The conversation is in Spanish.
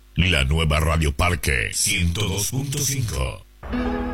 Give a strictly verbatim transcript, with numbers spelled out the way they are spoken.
La nueva Radio Parque ciento dos punto cinco.